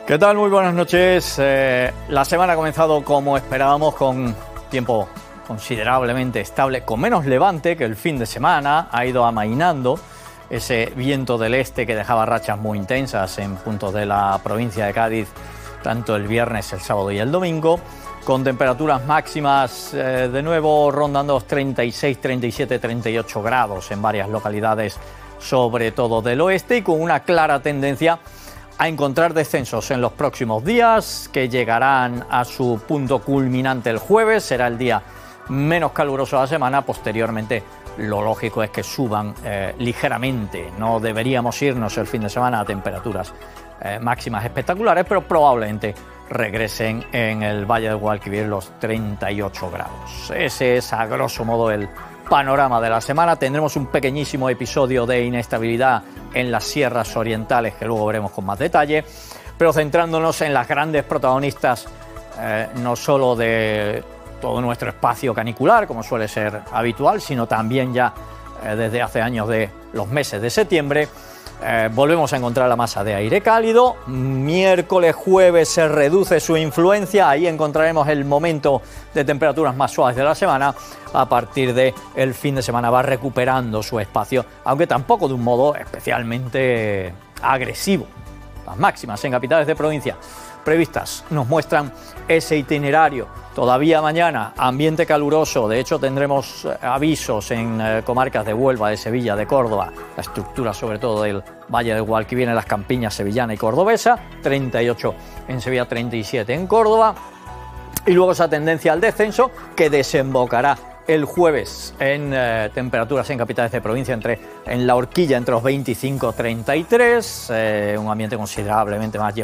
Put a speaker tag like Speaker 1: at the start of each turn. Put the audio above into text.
Speaker 1: ¿Qué tal? Muy buenas noches. La semana ha comenzado como esperábamos, con tiempo considerablemente estable, con menos levante que el fin de semana. Ha ido amainando ese viento del este que dejaba rachas muy intensas en puntos de la provincia de Cádiz, tanto el viernes, el sábado y el domingo, con temperaturas máximas de nuevo rondando los 36, 37, 38 grados en varias localidades, sobre todo del oeste, y con una clara tendencia a encontrar descensos en los próximos días, que llegarán a su punto culminante el jueves. Será el día menos caluroso de la semana. Posteriormente, lo lógico es que suban ligeramente. No deberíamos irnos el fin de semana a temperaturas máximas espectaculares, pero probablemente regresen en el Valle del Guadalquivir los 38 grados. Ese es, a grosso modo, el panorama de la semana. Tendremos un pequeñísimo episodio de inestabilidad en las sierras orientales, que luego veremos con más detalle, pero centrándonos en las grandes protagonistas, no solo de todo nuestro espacio canicular, como suele ser habitual, sino también ya desde hace años de los meses de septiembre. Volvemos a encontrar la masa de aire cálido. Miércoles, jueves se reduce su influencia. Ahí encontraremos el momento de temperaturas más suaves de la semana. A partir del fin de semana va recuperando su espacio, aunque tampoco de un modo especialmente agresivo. Las máximas en capitales de provincia previstas nos muestran ese itinerario. Todavía mañana, ambiente caluroso. De hecho, tendremos avisos en comarcas de Huelva, de Sevilla, de Córdoba. La estructura, sobre todo, del Valle del Guadalquivir en las campiñas sevillana y cordobesa. 38 en Sevilla, 37 en Córdoba. Y luego esa tendencia al descenso, que desembocará el jueves en temperaturas en capitales de provincia en la horquilla entre los 25 y 33. Un ambiente considerablemente más